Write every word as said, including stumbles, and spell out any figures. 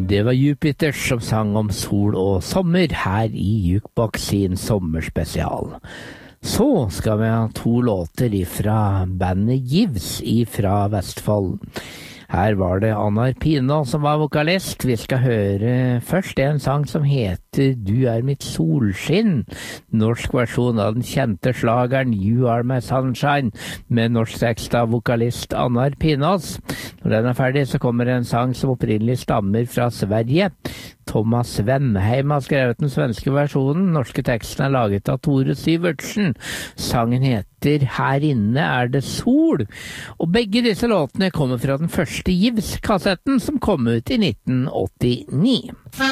Det var Jupiter som sang om sol og sommer her i Jukebox sin sommerspesial. Så skal vi ha to låter ifra bandet Givs ifra Vestfold. Her var det Annar Pina som var vokalist. Vi skal høre først en sang som heter Du er mitt solskinn. Norsk versjon av den kjente slageren You Are My Sunshine med norsk tekst av vokalist Annar Pinas. Når den er ferdig så kommer en sang som opprinnelig stammer fra Sverige. Thomas Venheim har skrevet den svenske versjonen. Norske teksten er laget av Tore Syvertsen. Sangen heter Her inne er det sol. Og begge disse låtene kommer fra den første Givs-kassetten som kom ut i nitten åttini.